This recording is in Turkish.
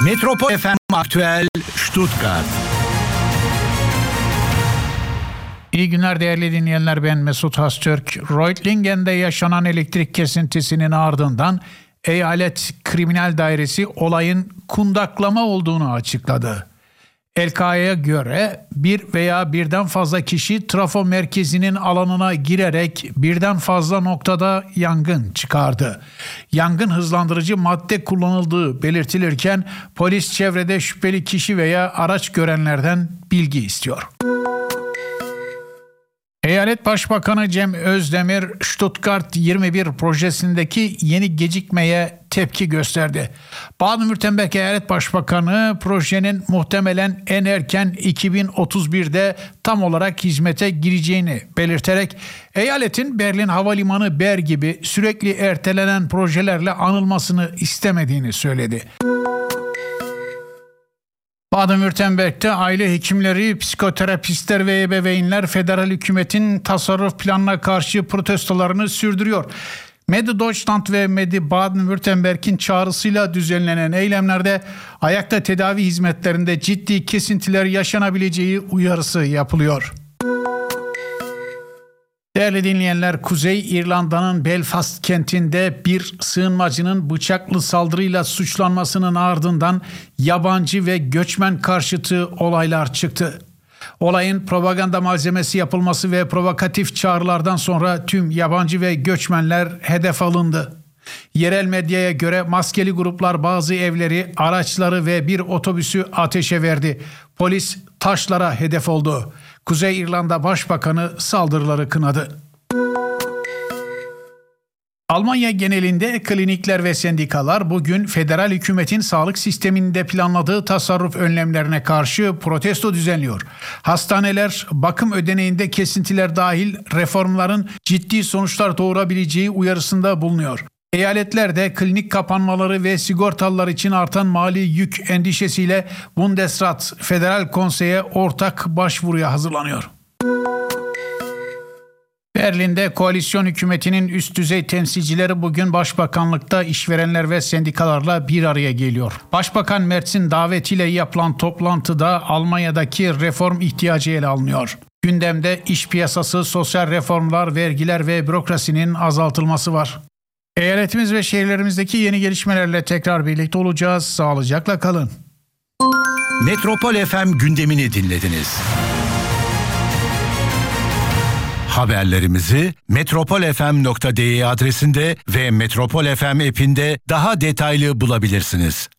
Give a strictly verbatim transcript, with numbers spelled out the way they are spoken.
Metropol F M Aktüel Stuttgart. İyi günler değerli dinleyenler, ben Mesut Hastürk. Reutlingen'de yaşanan elektrik kesintisinin ardından Eyalet Kriminal Dairesi olayın kundaklama olduğunu açıkladı. L K A'ya göre bir veya birden fazla kişi trafo merkezinin alanına girerek birden fazla noktada yangın çıkardı. Yangın hızlandırıcı madde kullanıldığı belirtilirken polis çevrede şüpheli kişi veya araç görenlerden bilgi istiyor. Eyalet Başbakanı Cem Özdemir, Stuttgart yirmi bir projesindeki yeni gecikmeye tepki gösterdi. Baden-Württemberg Eyalet Başbakanı projenin muhtemelen en erken iki bin otuz birde tam olarak hizmete gireceğini belirterek eyaletin Berlin Havalimanı Ber gibi sürekli ertelenen projelerle anılmasını istemediğini söyledi. Baden-Württemberg'te aile hekimleri, psikoterapistler ve ebeveynler federal hükümetin tasarruf planına karşı protestolarını sürdürüyor. Medi Deutschland ve Medi Baden-Württemberg'in çağrısıyla düzenlenen eylemlerde ayakta tedavi hizmetlerinde ciddi kesintiler yaşanabileceği uyarısı yapılıyor. Değerli dinleyenler, Kuzey İrlanda'nın Belfast kentinde bir sığınmacının bıçaklı saldırıyla suçlanmasının ardından yabancı ve göçmen karşıtı olaylar çıktı. Olayın propaganda malzemesi yapılması ve provokatif çağrılardan sonra tüm yabancı ve göçmenler hedef alındı. Yerel medyaya göre maskeli gruplar bazı evleri, araçları ve bir otobüsü ateşe verdi. Polis taşlara hedef oldu. Kuzey İrlanda Başbakanı saldırıları kınadı. Almanya genelinde klinikler ve sendikalar bugün federal hükümetin sağlık sisteminde planladığı tasarruf önlemlerine karşı protesto düzenliyor. Hastaneler bakım ödeneğinde kesintiler dahil reformların ciddi sonuçlar doğurabileceği uyarısında bulunuyor. Eyaletler de klinik kapanmaları ve sigortalılar için artan mali yük endişesiyle Bundesrat Federal Konsey'e ortak başvuruya hazırlanıyor. Berlin'de koalisyon hükümetinin üst düzey temsilcileri bugün başbakanlıkta işverenler ve sendikalarla bir araya geliyor. Başbakan Merz'in davetiyle yapılan toplantıda Almanya'daki reform ihtiyacı ele alınıyor. Gündemde iş piyasası, sosyal reformlar, vergiler ve bürokrasinin azaltılması var. Eyaletimiz ve şehirlerimizdeki yeni gelişmelerle tekrar birlikte olacağız. Sağlıcakla kalın. Metropol F M gündemini dinlediniz. Haberlerimizi metropol f m nokta d e adresinde ve Metropol F M app'inde daha detaylı bulabilirsiniz.